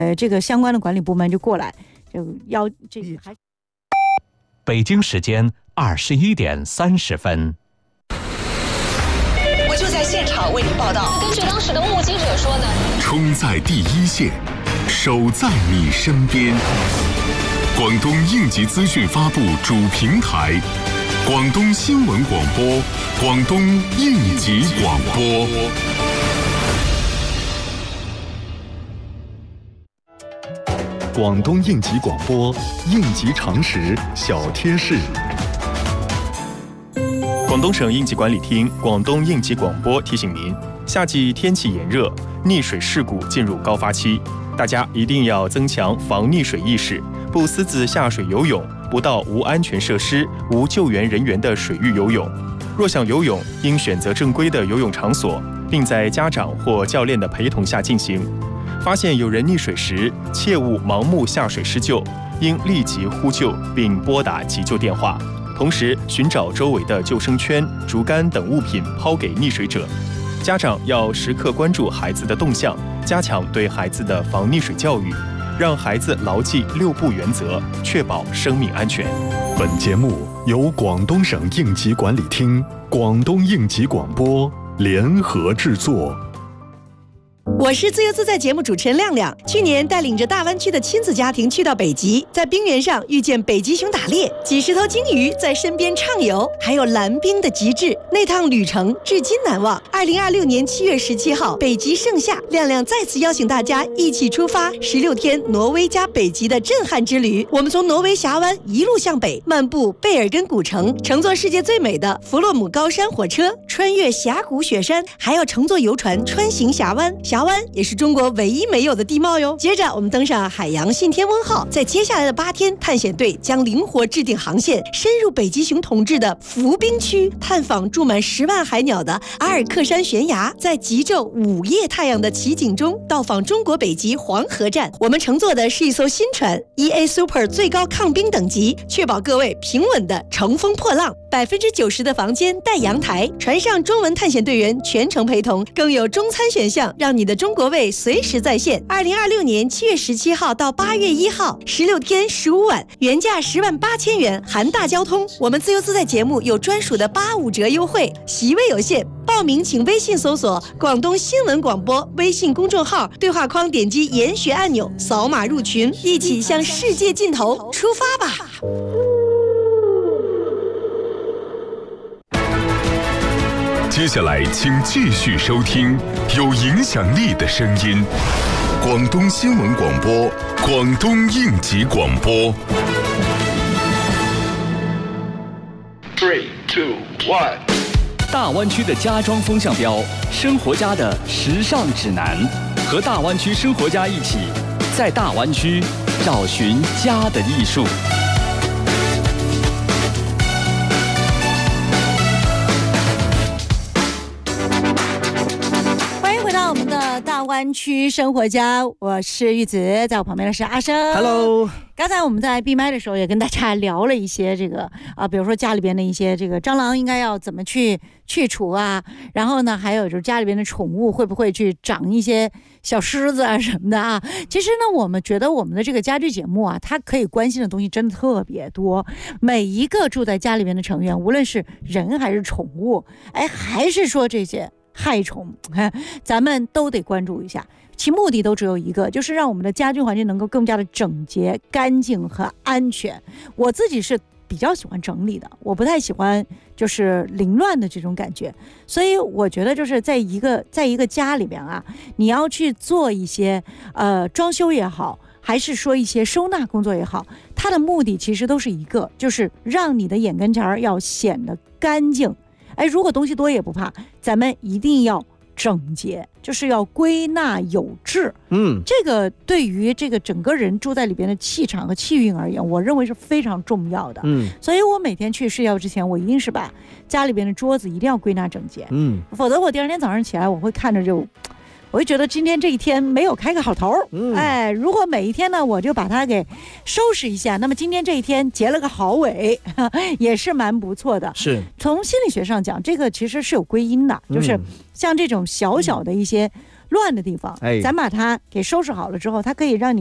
这个相关的管理部门就过来，就要这还。 北京时间21点30分。 我就在现场为您报道。 根据当时的目击者说呢， 冲在第一线，守在你身边。广东应急资讯发布主平台，广东新闻广播，广东应急广播。广东应急广播，应急常识小贴士。 广东省应急管理厅、广东应急广播提醒您：夏季天气炎热，溺水事故进入高发期，大家一定要增强防溺水意识，不私自下水游泳，不到无安全设施、无救援人员的水域游泳。若想游泳，应选择正规的游泳场所，并在家长或教练的陪同下进行。发现有人溺水时，切勿盲目下水施救，应立即呼救并拨打急救电话。同时，寻找周围的救生圈、竹竿等物品抛给溺水者。家长要时刻关注孩子的动向，加强对孩子的防溺水教育，让孩子牢记6不原则，确保生命安全。 本节目由广东省应急管理厅、广东应急广播联合制作。 我是自由自在节目主持人亮亮。去年带领着大湾区的亲子家庭去到北极，在冰原上遇见北极熊打猎，几十头鲸鱼在身边畅游，还有蓝冰的极致，那趟旅程至今难忘。2026年7月17号，北极盛夏，亮亮再次邀请大家一起出发16天挪威加北极的震撼之旅。我们从挪威峡湾一路向北，漫步贝尔根古城，乘坐世界最美的弗洛姆高山火车，穿越峡谷雪山，还要乘坐游船穿行峡湾。峡湾也是中国唯一没有的地貌哟。接着我们登上海洋信天翁号，在接下来的8天，探险队将灵活制定航线，深入北极熊统治的浮冰区，探访住满10万海鸟的阿尔克山悬崖，在极昼午夜太阳的奇景中，到访中国北极黄河站。我们乘坐的是一艘新船 EA Super 最高抗冰等级，确保各位平稳的乘风破浪。90%的房间带阳台，船上中文探险队员全程陪同，更有中餐选项，让你的中国味随时在线。2026年7月17号到8月1号，16天15晚，原价10万8千元，含大交通。我们自由自在节目有专属的85折优惠，席位有限，报名请微信搜索广东新闻广播微信公众号，对话框点击研学按钮，扫码入群，一起向世界尽头出发吧。 接下来请继续收听有影响力的声音，广东新闻广播，广东应急广播。 3、2、1。 大湾区的家装风向标，生活家的时尚指南，和大湾区生活家一起，在大湾区找寻家的艺术。 大湾区生活家，我是玉子，在我旁边的是阿生。 Hello。 刚才我们在闭麦的时候也跟大家聊了一些这个比如说家里边的一些这个蟑螂应该要怎么去除啊，然后呢还有就是家里边的宠物会不会去长一些小虱子啊什么的啊。其实呢我们觉得我们的这个家居节目啊，它可以关心的东西真的特别多，每一个住在家里边的成员，无论是人还是宠物，还是说这些害虫，咱们都得关注一下，其目的都只有一个，就是让我们的家居环境能够更加的整洁、干净和安全。我自己是比较喜欢整理的，我不太喜欢就是凌乱的这种感觉，所以我觉得就是在一个家里边啊，你要去做一些装修也好，还是说一些收纳工作也好，它的目的其实都是一个，就是让你的眼跟前要显得干净。如果东西多也不怕，咱们一定要整洁，就是要归纳有致。这个对于这个整个人住在里边的气场和气运而言，我认为是非常重要的。所以我每天去睡觉之前，我一定是把家里边的桌子一定要归纳整洁。否则我第二天早上起来，我会看着我会觉得今天这一天没有开个好头。如果每一天呢我就把它给收拾一下，那么今天这一天结了个好尾，也是蛮不错的。是从心理学上讲，这个其实是有归因的，就是像这种小小的一些乱的地方，咱把它给收拾好了之后，它可以让你